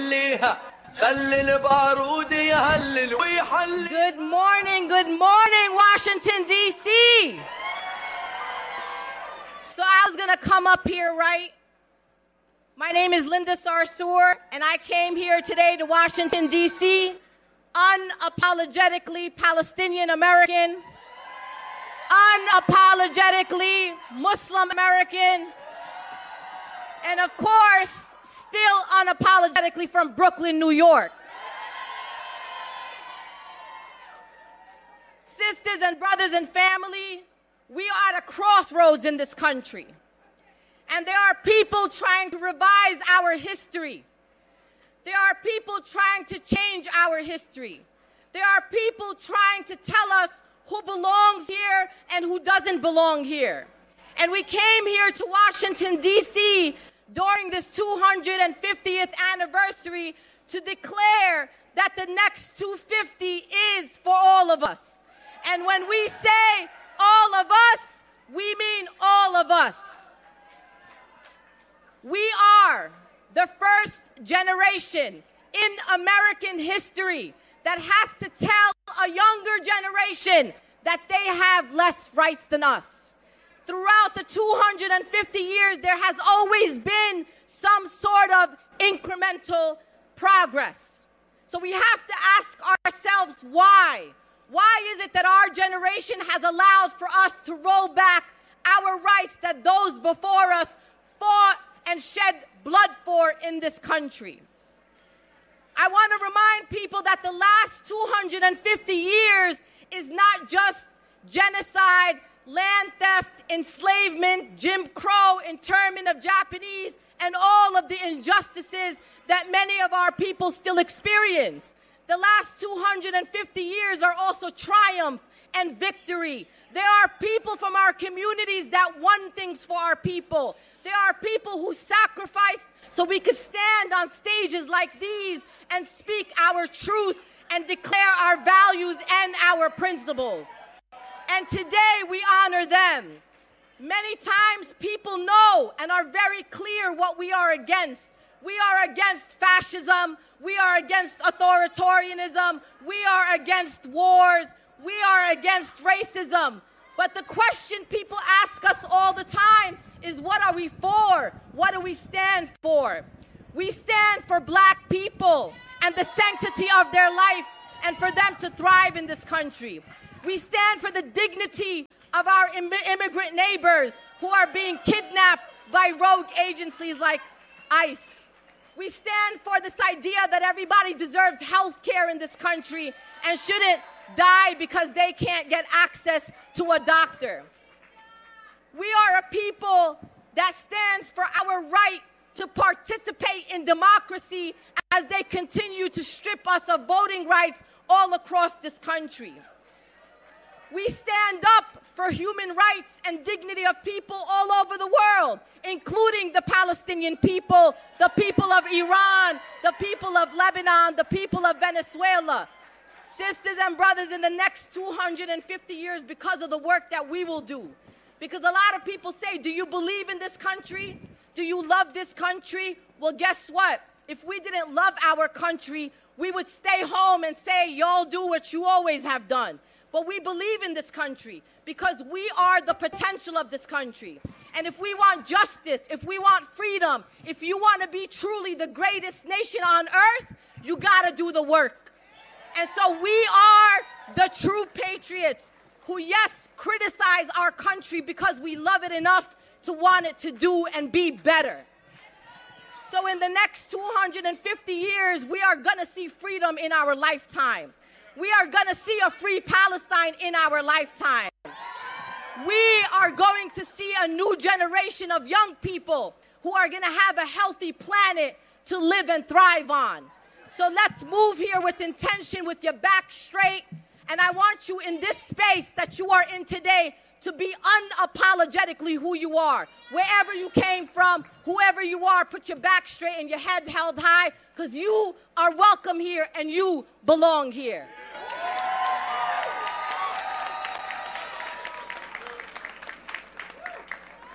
خليها خلي البارود يهلل ويحلل. Good morning, Washington, D.C. So I was going to come up here, right? My name is Linda Sarsour, and I came here today to Washington, D.C., unapologetically Palestinian American, unapologetically Muslim American, and of course, still unapologetically from Brooklyn, New York. Sisters and brothers and family, we are at a crossroads in this country. And there are people trying to revise our history. There are people trying to change our history. There are people trying to tell us who belongs here and who doesn't belong here. And we came here to Washington, D.C. during this 250th anniversary to declare that the next 250 is for all of us. And when we say all of us, we mean all of us. We are the first generation in American history that has to tell a younger generation that they have less rights than us. Throughout the 250 years, there has always been some sort of incremental progress. So we have to ask ourselves why. Why is it that our generation has allowed for us to roll back our rights that those before us fought and shed blood for in this country? I want to remind people that the last 250 years is not just genocide, land theft, enslavement, Jim Crow, internment of Japanese, and all of the injustices that many of our people still experience. The last 250 years are also triumph and victory. There are people from our communities that won things for our people. There are people who sacrificed so we could stand on stages like these and speak our truth and declare our values and our principles. And today we honor them. Many times people know and are very clear what we are against. We are against fascism. We are against authoritarianism. We are against wars. We are against racism. But the question people ask us all the time is, what are we for? What do we stand for? We stand for black people and the sanctity of their life and for them to thrive in this country. We stand for the dignity of our immigrant neighbors who are being kidnapped by rogue agencies like ICE. We stand for this idea that everybody deserves health care in this country and shouldn't die because they can't get access to a doctor. We are a people that stands for our right to participate in democracy as they continue to strip us of voting rights all across this country. We stand up for human rights and dignity of people all over the world, including the Palestinian people, the people of Iran, the people of Lebanon, the people of Venezuela. Sisters and brothers, in the next 250 years, because of the work that we will do, because a lot of people say, do you believe in this country? Do you love this country? Well, guess what? If we didn't love our country, we would stay home and say, y'all do what you always have done. But we believe in this country because we are the potential of this country. And if we want justice, if we want freedom, if you want to be truly the greatest nation on earth, you got to do the work. And so we are the true patriots who, yes, criticize our country because we love it enough to want it to do and be better. So in the next 250 years, we are going to see freedom in our lifetime. We are going to see a free Palestine in our lifetime. We are going to see a new generation of young people who are going to have a healthy planet to live and thrive on. So let's move here with intention, with your back straight. And I want you in this space that you are in today to be unapologetically who you are. Wherever you came from, whoever you are, put your back straight and your head held high, because you are welcome here and you belong here.